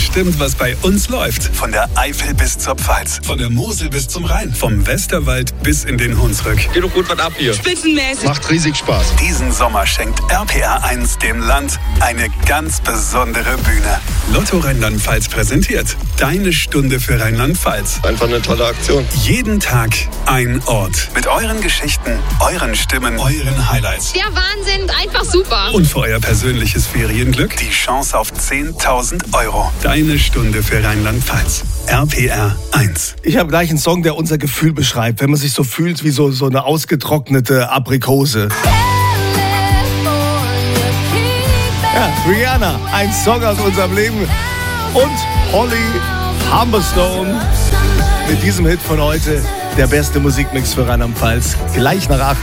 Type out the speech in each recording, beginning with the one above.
bestimmt, was bei uns läuft. Von der Eifel bis zur Pfalz, von der Mosel bis zum Rhein, vom Westerwald bis in den Hunsrück. Geht doch gut was ab hier. Spitzenmäßig. Macht riesig Spaß. Diesen Sommer schenkt RPR1 dem Land eine ganz besondere Bühne. Lotto Rheinland-Pfalz präsentiert Deine Stunde für Rheinland-Pfalz. Einfach eine tolle Aktion. Jeden Tag ein Ort. Mit euren Geschichten, euren Stimmen, euren Highlights. Der Wahnsinn, einfach super. Und für euer persönliches Ferienglück die Chance auf 10.000 Euro. Deine Stunde für Rheinland-Pfalz. RPR1. Ich habe gleich einen Song, der unser Gefühl beschreibt, wenn man sich so fühlt wie so eine ausgetrocknete Aprikose. Ja, Rihanna, ein Song aus unserem Leben. Und Holly Humberstone mit diesem Hit von heute. Der beste Musikmix für Rheinland-Pfalz. Gleich nach 8.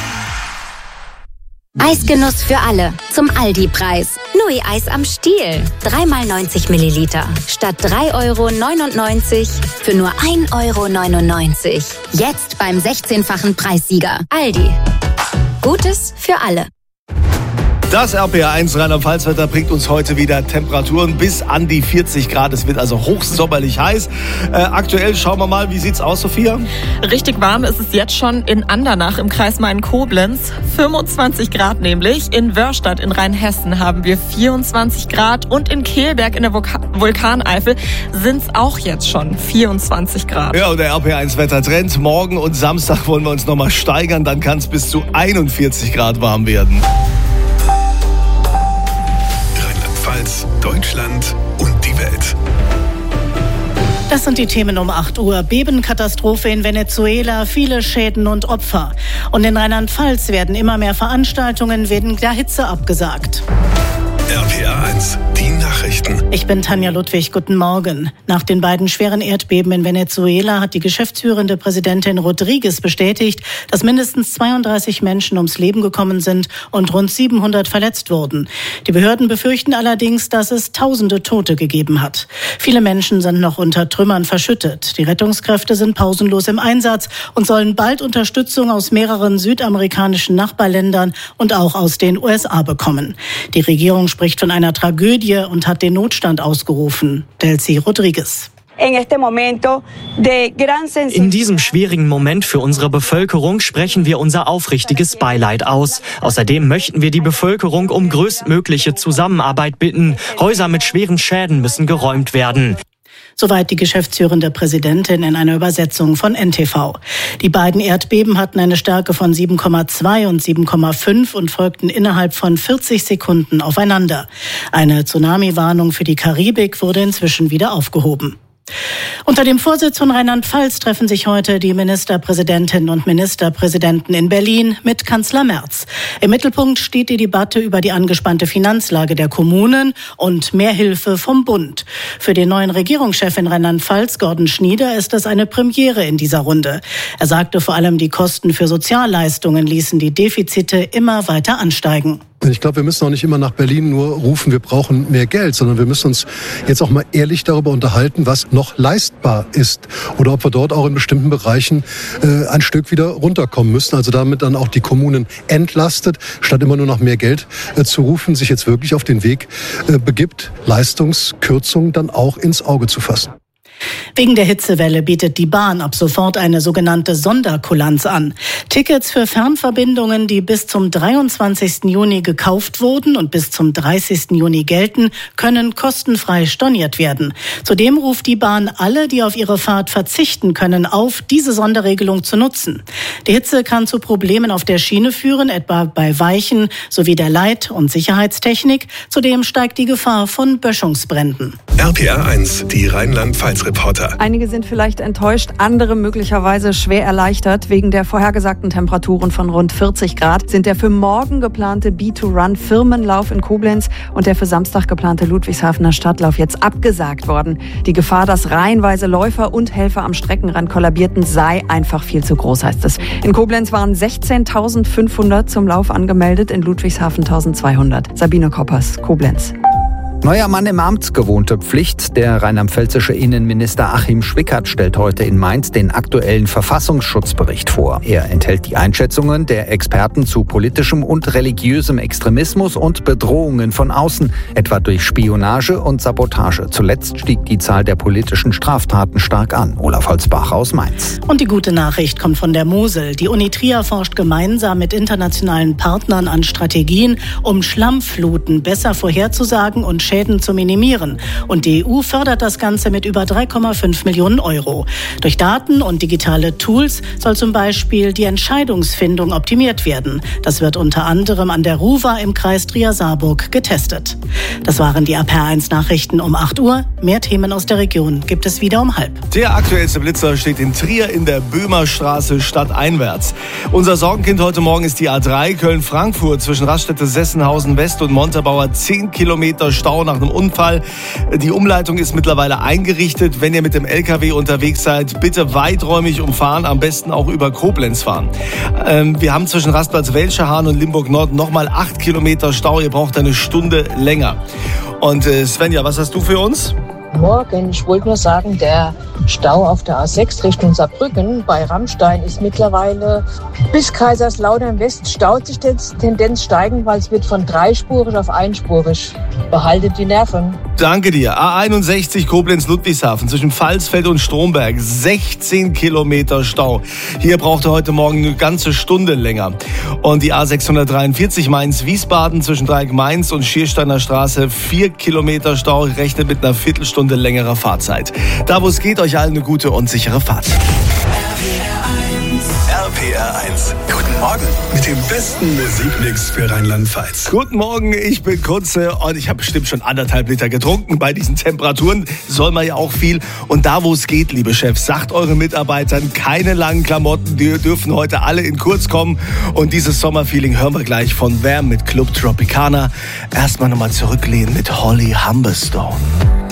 Eisgenuss für alle. Zum Aldi-Preis. Nui-Eis am Stiel. 3x90 Milliliter. Statt 3,99 € für nur 1,99 €. Jetzt beim 16-fachen Preissieger. Aldi. Gutes für alle. Das RPR1 Rheinland-Pfalz-Wetter bringt uns heute wieder Temperaturen bis an die 40 Grad. Es wird also hochsommerlich heiß. Aktuell schauen wir mal, wie sieht's aus, Sophia? Richtig warm ist es jetzt schon in Andernach im Kreis Main-Koblenz. 25 Grad nämlich. In Wörstadt in Rheinhessen haben wir 24 Grad. Und in Kehlberg in der Vulkaneifel sind es auch jetzt schon 24 Grad. Ja, und der RPR1-Wettertrend. Morgen und Samstag wollen wir uns nochmal steigern. Dann kann es bis zu 41 Grad warm werden. Deutschland und die Welt. Das sind die Themen um 8 Uhr. Bebenkatastrophe in Venezuela, viele Schäden und Opfer. Und in Rheinland-Pfalz werden immer mehr Veranstaltungen wegen der Hitze abgesagt. RPR1, die Nachrichten. Ich bin Tanja Ludwig, guten Morgen. Nach den beiden schweren Erdbeben in Venezuela hat die geschäftsführende Präsidentin Rodriguez bestätigt, dass mindestens 32 Menschen ums Leben gekommen sind und rund 700 verletzt wurden. Die Behörden befürchten allerdings, dass es Tausende Tote gegeben hat. Viele Menschen sind noch unter Trümmern verschüttet. Die Rettungskräfte sind pausenlos im Einsatz und sollen bald Unterstützung aus mehreren südamerikanischen Nachbarländern und auch aus den USA bekommen. Die Regierung spricht von einer Tragödie und hat den Notstand ausgerufen. Delcy Rodriguez. In diesem schwierigen Moment für unsere Bevölkerung sprechen wir unser aufrichtiges Beileid aus. Außerdem möchten wir die Bevölkerung um größtmögliche Zusammenarbeit bitten. Häuser mit schweren Schäden müssen geräumt werden. Soweit die geschäftsführende Präsidentin in einer Übersetzung von NTV. Die beiden Erdbeben hatten eine Stärke von 7,2 und 7,5 und folgten innerhalb von 40 Sekunden aufeinander. Eine Tsunami-Warnung für die Karibik wurde inzwischen wieder aufgehoben. Unter dem Vorsitz von Rheinland-Pfalz treffen sich heute die Ministerpräsidentinnen und Ministerpräsidenten in Berlin mit Kanzler Merz. Im Mittelpunkt steht die Debatte über die angespannte Finanzlage der Kommunen und mehr Hilfe vom Bund. Für den neuen Regierungschef in Rheinland-Pfalz, Gordon Schnieder, ist das eine Premiere in dieser Runde. Er sagte, vor allem die Kosten für Sozialleistungen ließen die Defizite immer weiter ansteigen. Ich glaube, wir müssen auch nicht immer nach Berlin nur rufen, wir brauchen mehr Geld, sondern wir müssen uns jetzt auch mal ehrlich darüber unterhalten, was noch leistbar ist oder ob wir dort auch in bestimmten Bereichen ein Stück wieder runterkommen müssen. Also damit dann auch die Kommunen entlastet, statt immer nur nach mehr Geld zu rufen, sich jetzt wirklich auf den Weg begibt, Leistungskürzungen dann auch ins Auge zu fassen. Wegen der Hitzewelle bietet die Bahn ab sofort eine sogenannte Sonderkulanz an. Tickets für Fernverbindungen, die bis zum 23. Juni gekauft wurden und bis zum 30. Juni gelten, können kostenfrei storniert werden. Zudem ruft die Bahn alle, die auf ihre Fahrt verzichten können, auf, diese Sonderregelung zu nutzen. Die Hitze kann zu Problemen auf der Schiene führen, etwa bei Weichen sowie der Leit- und Sicherheitstechnik. Zudem steigt die Gefahr von Böschungsbränden. RPR1, die Rheinland-Pfalz-Reporter. Einige sind vielleicht enttäuscht, andere möglicherweise schwer erleichtert. Wegen der vorhergesagten Temperaturen von rund 40 Grad sind der für morgen geplante B2Run-Firmenlauf in Koblenz und der für Samstag geplante Ludwigshafener Stadtlauf jetzt abgesagt worden. Die Gefahr, dass reihenweise Läufer und Helfer am Streckenrand kollabierten, sei einfach viel zu groß, heißt es. In Koblenz waren 16.500 zum Lauf angemeldet, in Ludwigshafen 1.200. Sabine Koppers, Koblenz. Neuer Mann im Amt, gewohnte Pflicht. Der rheinland-pfälzische Innenminister Achim Schwickert stellt heute in Mainz den aktuellen Verfassungsschutzbericht vor. Er enthält die Einschätzungen der Experten zu politischem und religiösem Extremismus und Bedrohungen von außen, etwa durch Spionage und Sabotage. Zuletzt stieg die Zahl der politischen Straftaten stark an. Olaf Holzbach aus Mainz. Und die gute Nachricht kommt von der Mosel. Die Uni Trier forscht gemeinsam mit internationalen Partnern an Strategien, um Schlammfluten besser vorherzusagen und Schäden zu minimieren. Und die EU fördert das Ganze mit über 3,5 Millionen Euro. Durch Daten und digitale Tools soll zum Beispiel die Entscheidungsfindung optimiert werden. Das wird unter anderem an der RUWA im Kreis Trier-Saarburg getestet. Das waren die RPR1-Nachrichten um 8 Uhr. Mehr Themen aus der Region gibt es wieder um 12:30. Der aktuellste Blitzer steht in Trier in der Böhmerstraße stadteinwärts. Unser Sorgenkind heute Morgen ist die A3 Köln-Frankfurt zwischen Raststätte Sessenhausen West und Montabaur. 10 Kilometer Stau nach einem Unfall. Die Umleitung ist mittlerweile eingerichtet. Wenn ihr mit dem LKW unterwegs seid, bitte weiträumig umfahren, am besten auch über Koblenz fahren. Wir haben zwischen Rastplatz Welschehahn und Limburg Nord nochmal 8 Kilometer Stau. Ihr braucht eine Stunde länger. Und Svenja, was hast du für uns? Morgen, ich wollte nur sagen, der Stau auf der A6 Richtung Saarbrücken bei Rammstein ist mittlerweile bis Kaiserslautern West staut sich die Tendenz steigend, weil es wird von dreispurig auf einspurig. Behaltet die Nerven. Danke dir. A61 Koblenz-Ludwigshafen zwischen Pfalzfeld und Stromberg. 16 Kilometer Stau. Hier braucht ihr heute Morgen eine ganze Stunde länger. Und die A643 Mainz-Wiesbaden zwischen Dreieck Mainz und Schiersteiner Straße. 4 Kilometer Stau. Rechnet mit einer Viertelstunde längerer Fahrzeit. Da wo es geht, euch allen eine gute und sichere Fahrt. RPR1. Guten Morgen mit dem besten Musikmix für Rheinland-Pfalz. Guten Morgen, ich bin Kunze und ich habe bestimmt schon 1,5 Liter getrunken. Bei diesen Temperaturen soll man ja auch viel. Und da, wo es geht, liebe Chefs, sagt euren Mitarbeitern, keine langen Klamotten, die dürfen heute alle in kurz kommen. Und dieses Sommerfeeling hören wir gleich von Wham mit Club Tropicana. Erstmal nochmal zurücklehnen mit Holly Humberstone.